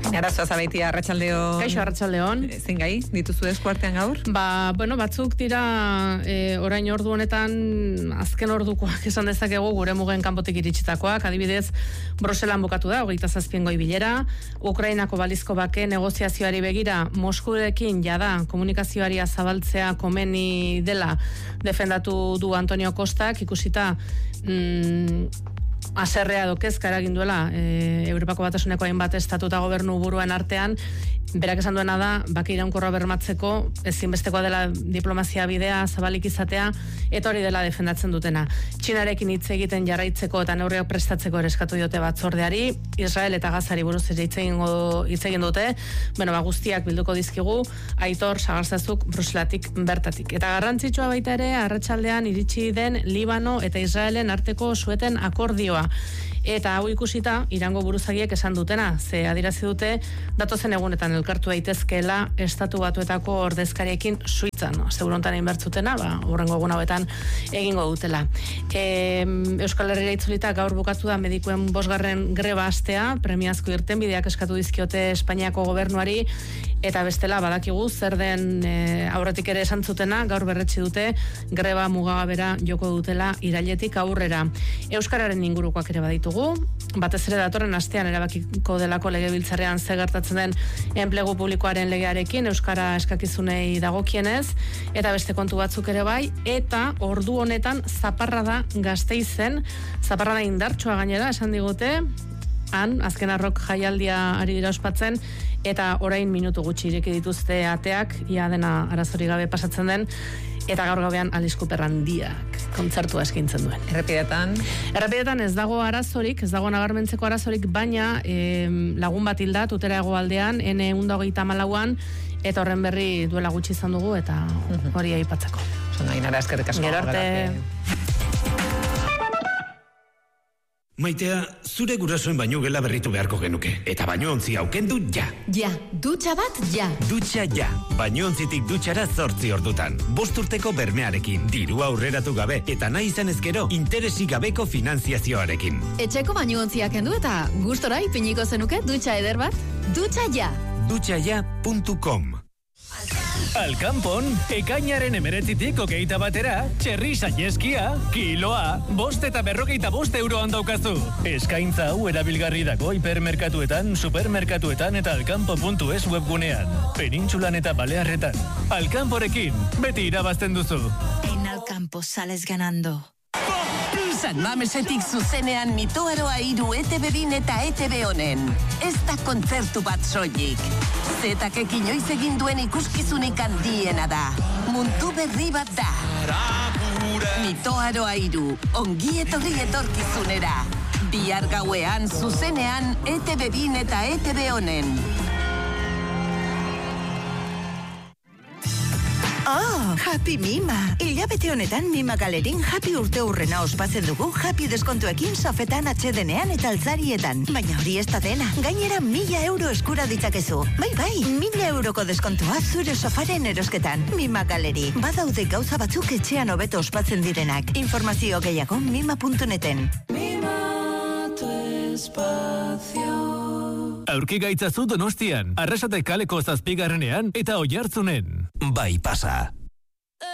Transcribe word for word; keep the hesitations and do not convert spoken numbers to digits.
Arazoa Zabaitia, arratsaldeon. Kaixo, arratsaldeon. Zein gai, dituzu eskuartean gaur? Ba, bueno, batzuk dira e, orain ordu honetan azken ordukoak esan dezakegu gure mugen kanpotik iritsitakoak. Adibidez, Bruselan bukatu da, hogeita zazpien goi bilera. Ukrainako balizko bake negoziazioari begira, Moskurekin jada komunikazioari zabaltzea komeni dela defendatu du Antonio Costak, ikusita mm, aserrea dokezka eragin duela e, Europako Batasuneko hainbat estatu eta gobernu buruen artean, berak esan duena da, bake iraunkorra bermatzeko ezinbestekoa dela diplomazia bidea zabalik izatea, eta hori dela defendatzen dutena. Txinarekin hitz egiten jarraitzeko eta neurriak prestatzeko ere eskatu diote batzordeari, Israel eta Gazari buruz ere hitz egingo hitz egin dute, bueno, ba, guztiak bilduko dizkigu, Aitor Sagarzazuk Bruselatik bertatik. Eta garrantzitsua baita ere, arratsaldean iritsi den Libano eta Israelen arteko sueten akordioa. Eta hau ikusita, Irango buruzagiek esan dutena, ze adirazi dute, datozen egunetan elkartu daitezkeela estatu batuetako ordezkariekin Suitzan, no? Segurontan inbertzutena, ba, horrengo egun hauetan egingo dutela. E, Euskal Herria itzulita gaur bukatu da medikuen bosgarren greba astea, premiazko irtenbideak eskatu dizkiote Espainiako gobernuari, eta bestela badakigu zer den e, aurretik ere esan zutena, gaur berretsi dute greba mugagabera joko dutela irailetik aurrera. Euskararen ingurukoak ere baditugu, batez ere datorren astean erabakiko delako legebiltzarrean ze gertatzen den enplegu publikoaren legearekin, euskara eskakizunei dagokienez, eta beste kontu batzuk ere bai, eta ordu honetan Zaparrada Gasteizen, Zaparrada indartsua gainera, esan digute, han, azken arrok jaialdia ari dira ospatzen, eta orain minutu gutxi ireki dituzte ateak, ia dena arazori gabe pasatzen den, eta gaur gabean Alice Cooper handiak kontzertua eskaintzen duen. Errepidetan? Errepidetan ez dago arazorik, ez dago nabarmentzeko arazorik, baina eh, lagun bat hilda, tutera egoaldean, ene ehun eta hogeita hamalauan, eta horren berri duela gutxi izan dugu, eta hori aipatzeko. Zona, Inara, eskerrik asko. Gero arte. Maitea, zure gurasoen baino gela berritu beharko genuke. Eta baino ontzi aukendu ja. Ja, dutxa bat, ja. Dutxa ja. Baino ontzitik dutxara zortzi ordutan. Bost urteko bermearekin, dirua aurreratu gabe, eta nahi izan ezkero, interesik gabeko finanziazioarekin. Etxeko baino ontziak kendu eta gustora ipiniko zenuke dutxa eder bat? Dutxa ja. dutxa ja puntu com. Alkanpon, ekainaren emeretzitik hogeita batera, txerri saieskia, kiloa, bost eta berrogeita bost euroan daukazu. Eskaintza hau erabilgarri dago hipermerkatuetan, supermerkatuetan eta alkanpo puntu es webgunean. Penintsulan eta Balearretan. Alkanporekin, beti irabazten duzu. En Alkampo sales ganando. San Mamesetik zuzenean mitoaroa iru E T B bin eta E T B honen. Ez da kontzertu bat soilik. Zetakek inoiz egin duen ikuskizunik handiena da. Mundu berri bat da. Mitoaroa iru, ongi etorri etorkizunera. Bihar gauean zuzenean E T B bin eta E T B honen. Oh, Happy Mima! Hilabete honetan Mima Galerin Happy urte hurrena ospatzen dugu Happy deskontuekin sofetan, atxedenean eta altzarietan. Baina hori ez da dena, gainera mila euro eskura ditzakezu. Bai, bai, mila euroko deskontua zure sofaren erosketan. Mima Galeri, badaude gauza batzuk etxean hobeto ospatzen direnak. Informazio gehiago mima puntu neten. Mima tu espacio. Aurki gaitzazu Donostian, Arrasate kaleko zazpigarrenean eta Oiartzunen. Bai, pasa.